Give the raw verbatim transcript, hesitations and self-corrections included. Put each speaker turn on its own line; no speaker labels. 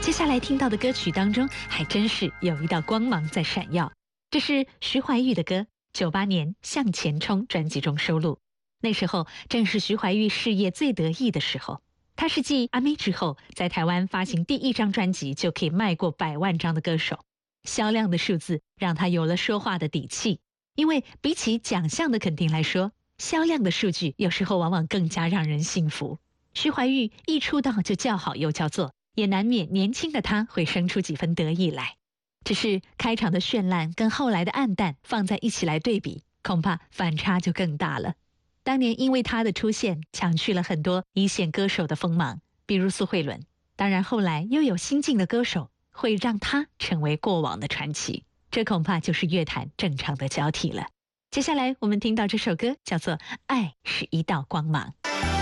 接下来听到的歌曲当中，还真是有一道光芒在闪耀。这是徐怀钰的歌，九八年《向前冲》专辑中收录。那时候正是徐怀钰事业最得意的时候。他是继阿妹之后，在台湾发行第一张专辑就可以卖过百万张的歌手。销量的数字让他有了说话的底气。因为比起奖项的肯定来说，销量的数据有时候往往更加让人信服。徐怀钰一出道就叫好又叫座，也难免年轻的他会生出几分得意来。只是开场的绚烂跟后来的暗淡放在一起来对比，恐怕反差就更大了。当年因为他的出现，抢去了很多一线歌手的锋芒，比如苏慧伦。当然后来又有新晋的歌手，会让他成为过往的传奇。这恐怕就是乐坛正常的交替了。接下来我们听到这首歌叫做《爱是一道光芒》。